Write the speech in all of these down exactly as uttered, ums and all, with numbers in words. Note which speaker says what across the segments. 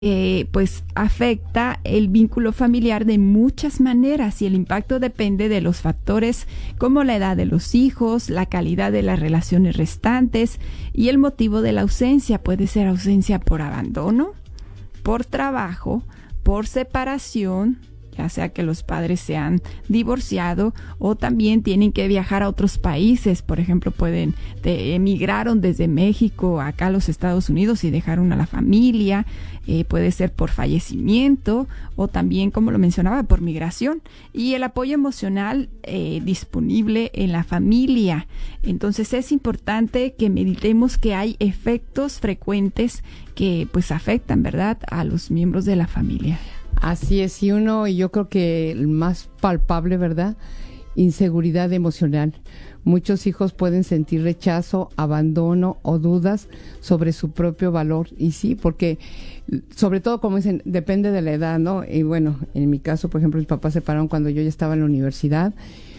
Speaker 1: Eh, pues afecta el vínculo familiar de muchas maneras y el impacto depende de los factores como la edad de los hijos, la calidad de las relaciones restantes y el motivo de la ausencia. Puede ser ausencia por abandono, por trabajo, por separación, ya sea que los padres se han divorciado o también tienen que viajar a otros países. Por ejemplo, pueden de, emigraron desde México acá a los Estados Unidos y dejaron a la familia. Eh, puede ser por fallecimiento o también, como lo mencionaba, por migración. Y el apoyo emocional eh, disponible en la familia. Entonces es importante que meditemos que hay efectos frecuentes que pues afectan, ¿verdad?, a los miembros de la familia.
Speaker 2: Así es, y uno, y yo creo que el más palpable, ¿verdad? Inseguridad emocional. Muchos hijos pueden sentir rechazo, abandono o dudas sobre su propio valor. Y sí, porque sobre todo, como dicen, depende de la edad, ¿no? Y bueno, en mi caso, por ejemplo, mis papás se separaron cuando yo ya estaba en la universidad,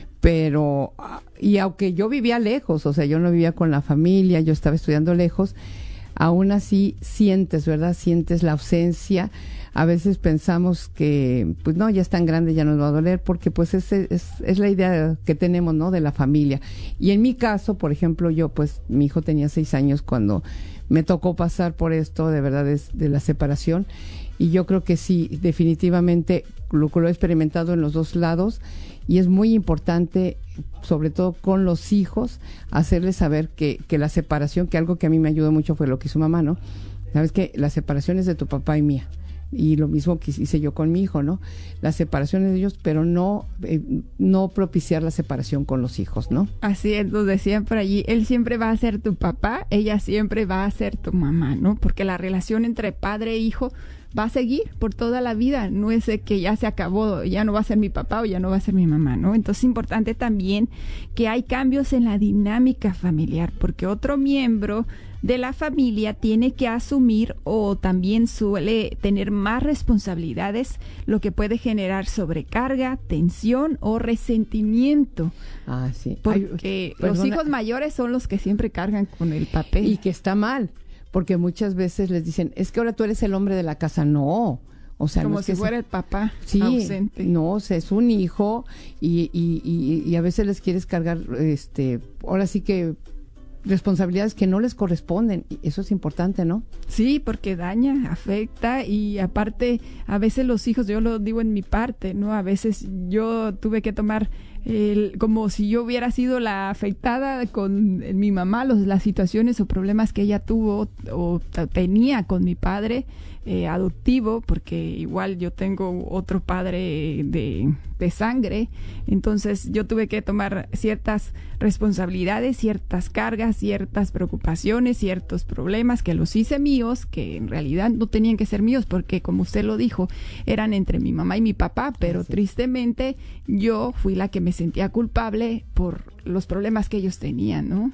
Speaker 2: pero, y aunque yo vivía lejos, o sea, yo no vivía con la familia, yo estaba estudiando lejos, aún así sientes, ¿verdad? Sientes la ausencia. A veces pensamos que, pues no, ya es tan grande, ya nos va a doler, porque pues es, es, es la idea que tenemos, ¿no?, de la familia. Y en mi caso, por ejemplo, yo, pues, mi hijo tenía seis años cuando me tocó pasar por esto, de verdad, es de la separación. Y yo creo que sí, definitivamente lo, lo he experimentado en los dos lados. Y es muy importante, sobre todo con los hijos, hacerles saber que, que la separación, que algo que a mí me ayudó mucho fue lo que hizo mamá, ¿no? Sabes que la separación es de tu papá y mía. Y lo mismo que hice yo con mi hijo, ¿no? La separación es de ellos, pero no, eh, no propiciar la separación con los hijos, ¿no?
Speaker 1: Así es, lo decían por allí, él siempre va a ser tu papá, ella siempre va a ser tu mamá, ¿no? Porque la relación entre padre e hijo va a seguir por toda la vida, no es de que ya se acabó, ya no va a ser mi papá o ya no va a ser mi mamá, ¿no? Entonces es importante también que hay cambios en la dinámica familiar, porque otro miembro de la familia tiene que asumir o también suele tener más responsabilidades, lo que puede generar sobrecarga, tensión o resentimiento.
Speaker 2: Ah, sí.
Speaker 1: Porque Ay, los hijos mayores son los que siempre cargan con el papel.
Speaker 2: Y que está mal, porque muchas veces les dicen, es que ahora tú eres el hombre de la casa. No. O sea,
Speaker 1: como
Speaker 2: no es
Speaker 1: si
Speaker 2: que
Speaker 1: fuera
Speaker 2: sea...
Speaker 1: el papá
Speaker 2: sí,
Speaker 1: ausente.
Speaker 2: No, o sea, es un hijo y, y, y, y a veces les quieres cargar, este, ahora sí que responsabilidades que no les corresponden. Eso es importante, ¿no?
Speaker 1: Sí, porque daña, afecta y aparte a veces los hijos, yo lo digo en mi parte, ¿no? A veces yo tuve que tomar el, como si yo hubiera sido la afectada con mi mamá, los, las situaciones o problemas que ella tuvo o t- tenía con mi padre eh, adoptivo, porque igual yo tengo otro padre de, de sangre, entonces yo tuve que tomar ciertas responsabilidades, ciertas cargas, ciertas preocupaciones, ciertos problemas que los hice míos, que en realidad no tenían que ser míos, porque como usted lo dijo, eran entre mi mamá y mi papá, pero sí, tristemente yo fui la que me sentía culpable por los problemas que ellos tenían, ¿no?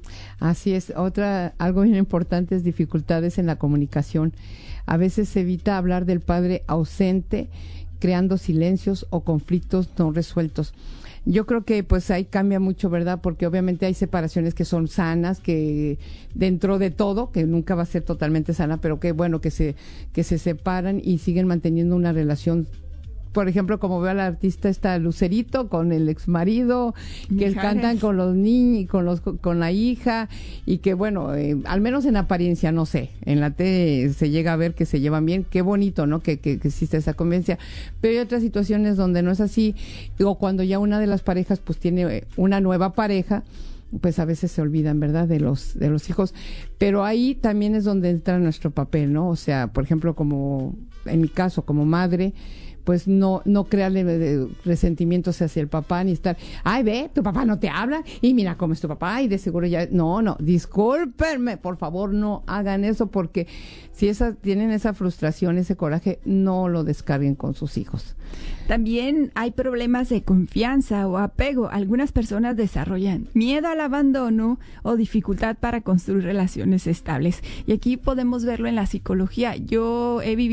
Speaker 2: Así es. Otra, algo bien importante es dificultades en la comunicación. A veces se evita hablar del padre ausente, creando silencios o conflictos no resueltos. Yo creo que pues ahí cambia mucho, ¿verdad? Porque obviamente hay separaciones que son sanas, que dentro de todo, que nunca va a ser totalmente sana, pero que bueno, que se, que se separan y siguen manteniendo una relación. Por ejemplo, como veo a la artista esta Lucerito con el exmarido, que cantan con los niños, con los con la hija, y que bueno, eh, al menos en apariencia, no sé, en la T se llega a ver que se llevan bien, qué bonito, ¿no? Que, que, que existe esa convivencia, pero hay otras situaciones donde no es así, o cuando ya una de las parejas pues tiene una nueva pareja, pues a veces se olvidan, ¿verdad?, de los de los hijos, pero ahí también es donde entra nuestro papel, ¿no? O sea, por ejemplo, como en mi caso, como madre, pues no no crearle resentimientos hacia el papá, ni estar, ay, ve, tu papá no te habla, y mira cómo es tu papá, y de seguro ya, no, no, discúlpenme, por favor, no hagan eso, porque si esa, tienen esa frustración, ese coraje, no lo descarguen con sus hijos.
Speaker 1: También hay problemas de confianza o apego. Algunas personas desarrollan miedo al abandono o dificultad para construir relaciones estables. Y aquí podemos verlo en la psicología. Yo he vivido algunos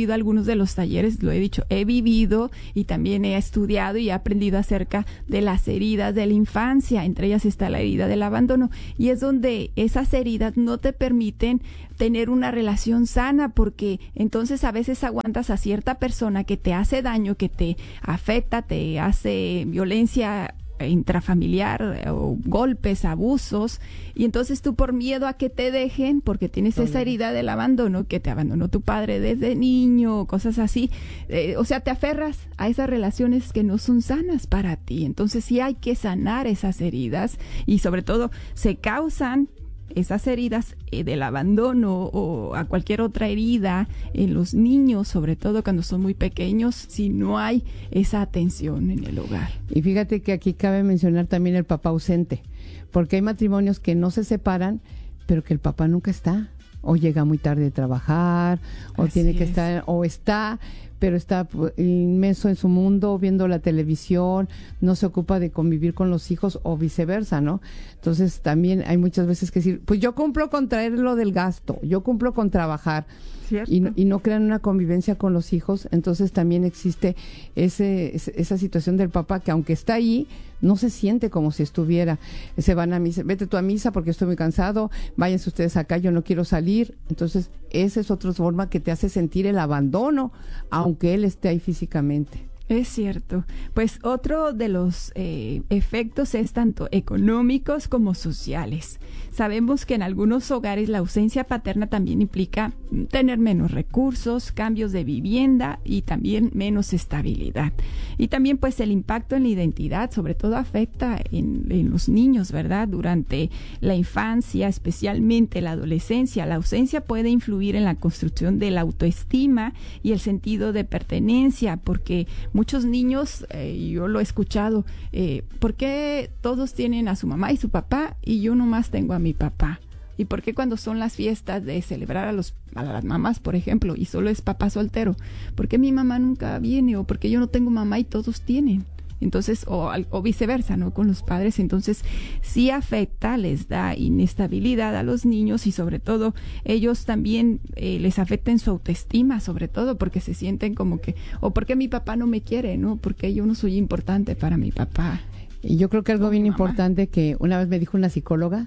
Speaker 1: algunos de los talleres, lo he dicho, he vivido y también he estudiado y he aprendido acerca de las heridas de la infancia. Entre ellas está la herida del abandono, y es donde esas heridas no te permiten tener una relación sana, porque entonces a veces aguantas a cierta persona que te hace daño, que te afecta, te hace violencia intrafamiliar o golpes, abusos, y entonces tú por miedo a que te dejen, porque tienes esa herida del abandono, que te abandonó tu padre desde niño, cosas así, eh, o sea, te aferras a esas relaciones que no son sanas para ti. Entonces sí hay que sanar esas heridas, y sobre todo se causan esas heridas eh, del abandono o a cualquier otra herida en los niños, sobre todo cuando son muy pequeños, si no hay esa atención en el hogar.
Speaker 2: Y fíjate que aquí cabe mencionar también el papá ausente, porque hay matrimonios que no se separan, pero que el papá nunca está, o llega muy tarde de trabajar, o
Speaker 1: Así
Speaker 2: tiene que
Speaker 1: es.
Speaker 2: estar, o está, pero está pues, inmenso en su mundo, viendo la televisión, no se ocupa de convivir con los hijos, o viceversa, ¿no? Entonces también hay muchas veces que decir, pues yo cumplo con traerlo del gasto, yo cumplo con trabajar, y no, y no crean una convivencia con los hijos. Entonces también existe ese, esa situación del papá que aunque está ahí, no se siente como si estuviera. Se van a misa, vete tú a misa porque estoy muy cansado, váyanse ustedes acá, yo no quiero salir. Entonces esa es otra forma que te hace sentir el abandono, aunque él esté ahí físicamente.
Speaker 1: Es cierto. Pues otro de los eh, efectos es tanto económicos como sociales. Sabemos que en algunos hogares la ausencia paterna también implica tener menos recursos, cambios de vivienda y también menos estabilidad. Y también pues el impacto en la identidad, sobre todo afecta en, en los niños, ¿verdad? Durante la infancia, especialmente la adolescencia, la ausencia puede influir en la construcción de la autoestima y el sentido de pertenencia, porque muchos niños, eh, yo lo he escuchado, eh, ¿por qué todos tienen a su mamá y su papá y yo nomás tengo a mi papá? ¿Y por qué cuando son las fiestas de celebrar a, los, a las mamás, por ejemplo, y solo es papá soltero? ¿Por qué mi mamá nunca viene? ¿O por qué yo no tengo mamá y todos tienen? Entonces, o, o viceversa, ¿no? Con los padres. Entonces, sí afecta, les da inestabilidad a los niños, y sobre todo, ellos también eh, les afecta en su autoestima, sobre todo, porque se sienten como que, o porque mi papá no me quiere, ¿no? Porque yo no soy importante para mi papá.
Speaker 2: Y yo creo que algo bien
Speaker 1: mamá.
Speaker 2: importante que una vez me dijo una psicóloga,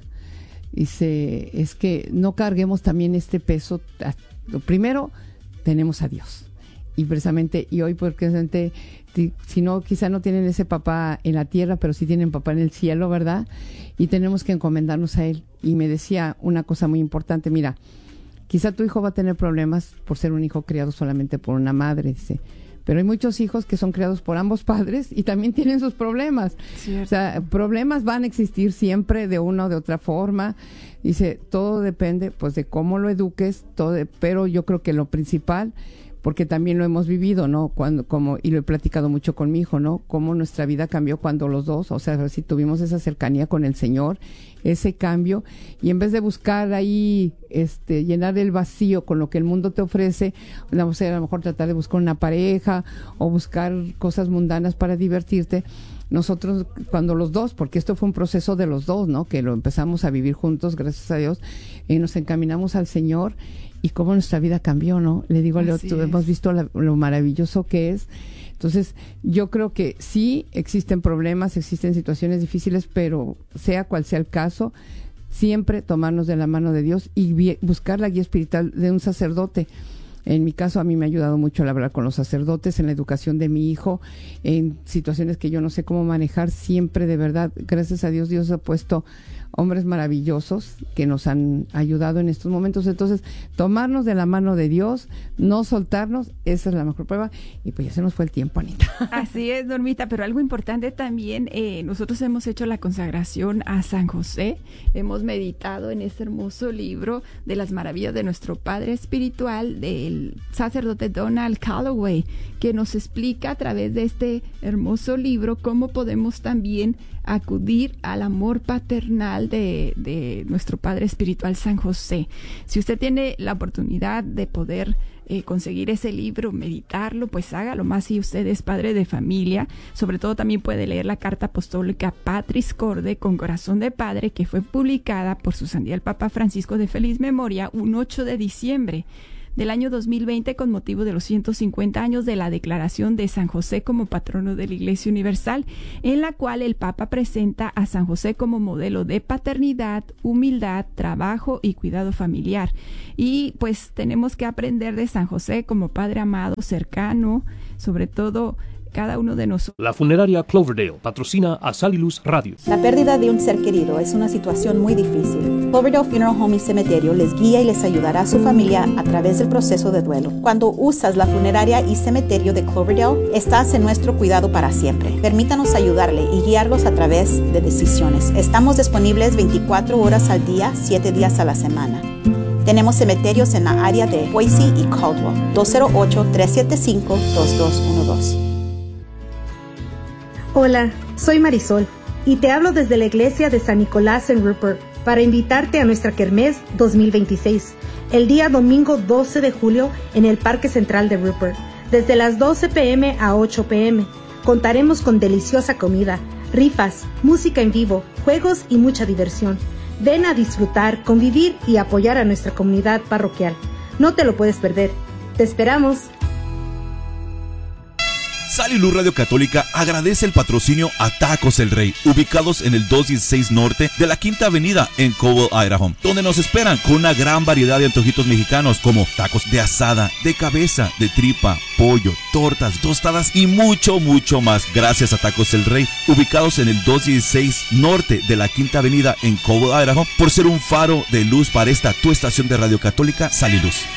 Speaker 2: dice, es que no carguemos también este peso. Primero, tenemos a Dios. Y precisamente, y hoy porque si no, quizá no tienen ese papá en la tierra, pero sí tienen papá en el cielo, ¿verdad? Y tenemos que encomendarnos a Él. Y me decía una cosa muy importante, mira, quizá tu hijo va a tener problemas por ser un hijo criado solamente por una madre, dice, pero hay muchos hijos que son criados por ambos padres y también tienen sus problemas. Cierto. O sea, problemas van a existir siempre de una o de otra forma. Dice, todo depende pues de cómo lo eduques, todo de, pero yo creo que lo principal, porque también lo hemos vivido, ¿no? Cuando, como, y lo he platicado mucho con mi hijo, ¿no? Cómo nuestra vida cambió cuando los dos, o sea, si tuvimos esa cercanía con el Señor, ese cambio, y en vez de buscar ahí, este, llenar el vacío con lo que el mundo te ofrece, vamos a, a lo mejor tratar de buscar una pareja, o buscar cosas mundanas para divertirte. Nosotros, cuando los dos, porque esto fue un proceso de los dos, ¿no? Que lo empezamos a vivir juntos, gracias a Dios, y nos encaminamos al Señor, y cómo nuestra vida cambió, ¿no? Le digo, Leo, tú, hemos visto la, lo maravilloso que es. Entonces, yo creo que sí existen problemas, existen situaciones difíciles, pero sea cual sea el caso, siempre tomarnos de la mano de Dios y vi- buscar la guía espiritual de un sacerdote. En mi caso, a mí me ha ayudado mucho el hablar con los sacerdotes en la educación de mi hijo, en situaciones que yo no sé cómo manejar. Siempre, de verdad, gracias a Dios, Dios ha puesto hombres maravillosos que nos han ayudado en estos momentos. Entonces, tomarnos de la mano de Dios, no soltarnos, esa es la mejor prueba. Y pues ya se nos fue el tiempo, Anita.
Speaker 1: Así es, Normita, pero algo importante también, eh, nosotros hemos hecho la consagración a San José, hemos meditado en este hermoso libro de las maravillas de nuestro Padre Espiritual, del sacerdote Donald Calloway, que nos explica a través de este hermoso libro cómo podemos también acudir al amor paternal de, de nuestro Padre Espiritual San José. Si usted tiene la oportunidad de poder eh, conseguir ese libro, meditarlo, pues hágalo, más si usted es padre de familia. Sobre todo también puede leer la carta apostólica Patris Corde, con corazón de padre, que fue publicada por su santidad el Papa Francisco de feliz memoria un ocho de diciembre del año dos mil veinte con motivo de los ciento cincuenta años de la declaración de San José como patrono de la Iglesia Universal, en la cual el Papa presenta a San José como modelo de paternidad, humildad, trabajo y cuidado familiar. Y pues tenemos que aprender de San José como padre amado, cercano, sobre todo cada uno de nosotros.
Speaker 3: La funeraria Cloverdale patrocina a Sal y Luz Radio.
Speaker 4: La pérdida de un ser querido es una situación muy difícil. Cloverdale Funeral Home y Cementerio les guía y les ayudará a su familia a través del proceso de duelo. Cuando usas la funeraria y cementerio de Cloverdale, estás en nuestro cuidado para siempre. Permítanos ayudarle y guiarlos a través de decisiones. Estamos disponibles veinticuatro horas al día, siete días a la semana. Tenemos cementerios en la área de Boise y Caldwell. dos cero ocho, tres siete cinco, dos dos uno dos.
Speaker 5: Hola, soy Marisol y te hablo desde la iglesia de San Nicolás en Rupert para invitarte a nuestra Kermés dos mil veintiséis, el día domingo doce de julio en el Parque Central de Rupert, desde las doce pe eme a ocho pe eme. Contaremos con deliciosa comida, rifas, música en vivo, juegos y mucha diversión. Ven a disfrutar, convivir y apoyar a nuestra comunidad parroquial. No te lo puedes perder. ¡Te esperamos!
Speaker 6: Sal y Luz Radio Católica agradece el patrocinio a Tacos El Rey, ubicados en el doscientos dieciséis Norte de la Quinta Avenida en Cobble, Idaho, donde nos esperan con una gran variedad de antojitos mexicanos como tacos de asada, de cabeza, de tripa, pollo, tortas, tostadas y mucho, mucho más. Gracias a Tacos El Rey, ubicados en el doscientos dieciséis Norte de la Quinta Avenida en Cobble, Idaho, por ser un faro de luz para esta tu estación de Radio Católica, Sal y Luz.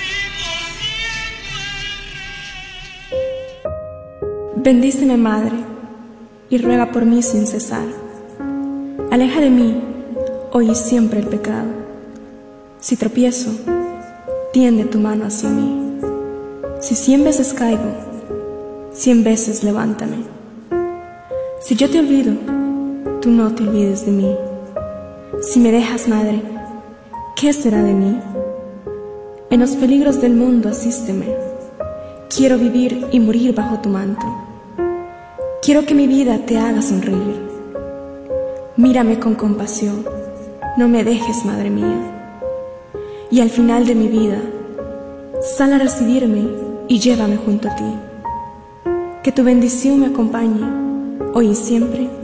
Speaker 7: Bendíceme, Madre, y ruega por mí sin cesar. Aleja de mí, hoy y siempre, el pecado. Si tropiezo, tiende tu mano hacia mí. Si cien veces caigo, cien veces levántame. Si yo te olvido, tú no te olvides de mí. Si me dejas, Madre, ¿qué será de mí? En los peligros del mundo asísteme. Quiero vivir y morir bajo tu manto. Quiero que mi vida te haga sonreír. Mírame con compasión, no me dejes, Madre mía. Y al final de mi vida, sal a recibirme y llévame junto a ti. Que tu bendición me acompañe, hoy y siempre.